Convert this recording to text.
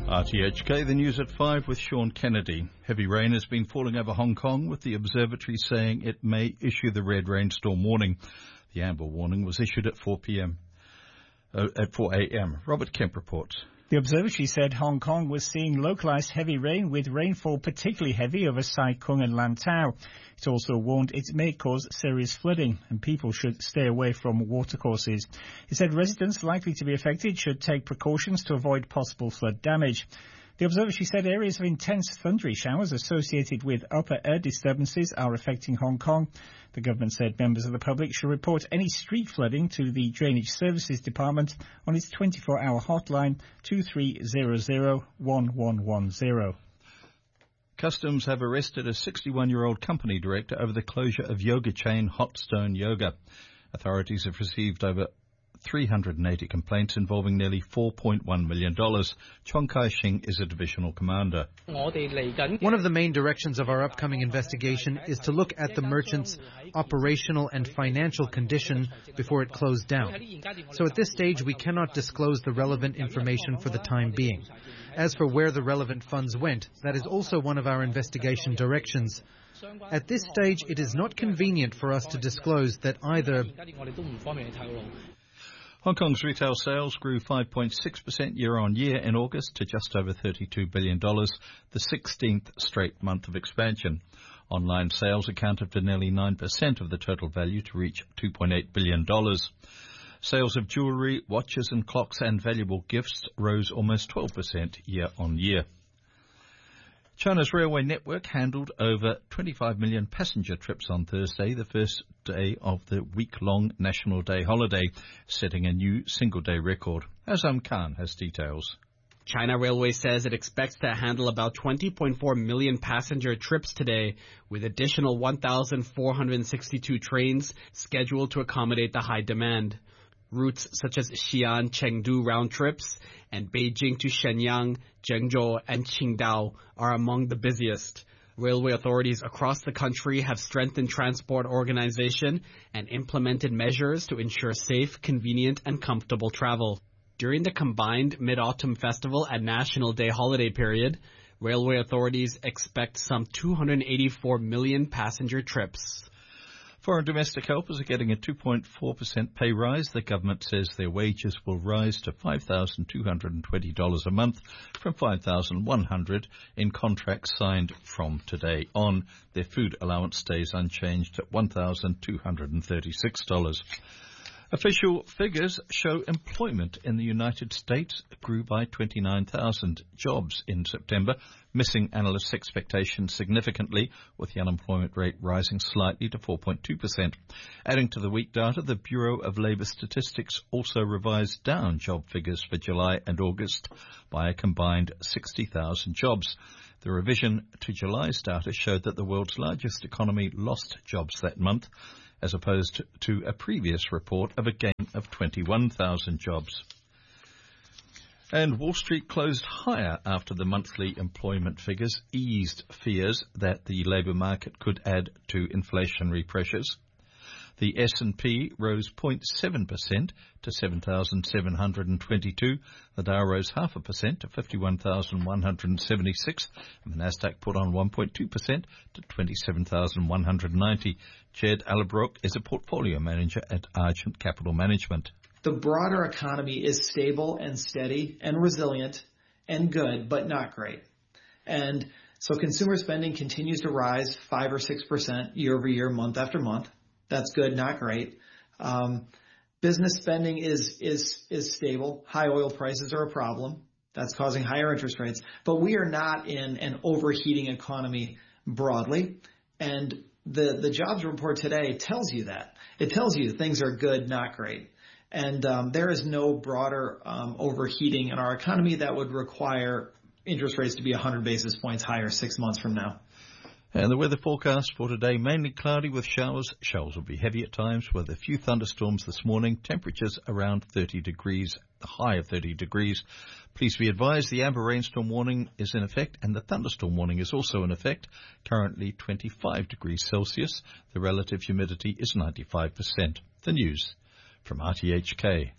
RTHK, the news at 5 with Sean Kennedy. Heavy rain has been falling over Hong Kong, with the observatory saying it may issue the red rainstorm warning. The amber warning was issued at 4 a.m. Robert Kemp reports. The observatory said Hong Kong was seeing localised heavy rain, with rainfall particularly heavy over Sai Kung and Lantau. It also warned it may cause serious flooding and people should stay away from watercourses. It said residents likely to be affected should take precautions to avoid possible flood damage. The observatory said areas of intense thundery showers associated with upper air disturbances are affecting Hong Kong. The government said members of the public should report any street flooding to the Drainage Services Department on its 24-hour hotline 2300 1110. Customs have arrested a 61-year-old company director over the closure of yoga chain Hot Stone Yoga. Authorities have received over 380 complaints involving nearly $4.1 million. Chong Kai-shing is a divisional commander. One of the main directions of our upcoming investigation is to look at the merchant's operational and financial condition before it closed down. So at this stage, we cannot disclose the relevant information for the time being. As for where the relevant funds went, that is also one of our investigation directions. At this stage, it is not convenient for us to disclose that either. Hong Kong's retail sales grew 5.6% year-on-year in August to just over $32 billion, the 16th straight month of expansion. Online sales accounted for nearly 9% of the total value to reach $2.8 billion. Sales of jewellery, watches and clocks and valuable gifts rose almost 12% year-on-year. China's railway network handled over 25 million passenger trips on Thursday, the first day of the week-long National Day holiday, setting a new single-day record. Azam Khan has details. China Railway says it expects to handle about 20.4 million passenger trips today, with additional 1,462 trains scheduled to accommodate the high demand. Routes such as Xi'an-Chengdu round trips and Beijing to Shenyang, Zhengzhou and Qingdao are among the busiest. Railway authorities across the country have strengthened transport organization and implemented measures to ensure safe, convenient and comfortable travel. During the combined Mid-Autumn Festival and National Day holiday period, railway authorities expect some 284 million passenger trips. Foreign domestic helpers are getting a 2.4% pay rise. The government says their wages will rise to $5,220 a month from $5,100 in contracts signed from today on. Their food allowance stays unchanged at $1,236. Official figures show employment in the United States grew by 29,000 jobs in September, missing analysts' expectations significantly, with the unemployment rate rising slightly to 4.2%. Adding to the weak data, the Bureau of Labour Statistics also revised down job figures for July and August by a combined 60,000 jobs. The revision to July's data showed that the world's largest economy lost jobs that month, as opposed to a previous report of a gain of 21,000 jobs. And Wall Street closed higher after the monthly employment figures eased fears that the labour market could add to inflationary pressures. The S&P rose 0.7% to 7,722. The Dow rose 0.5% to 51,176. And the Nasdaq put on 1.2% to 27,190. Jed Allerbrook is a portfolio manager at Argent Capital Management. The broader economy is stable and steady and resilient and good, but not great. And so consumer spending continues to rise 5 or 6% year over year, month after month. That's good, not great. Business spending is stable. High oil prices are a problem. That's causing higher interest rates. But we are not in an overheating economy broadly. And the jobs report today tells you that. It tells you things are good, not great. And there is no broader overheating in our economy that would require interest rates to be 100 basis points higher 6 months from now. And the weather forecast for today, mainly cloudy with showers. Showers will be heavy at times with a few thunderstorms this morning. Temperatures around 30 degrees, a high of 30 degrees. Please be advised the amber rainstorm warning is in effect and the thunderstorm warning is also in effect. Currently 25 degrees Celsius. The relative humidity is 95%. The news from RTHK.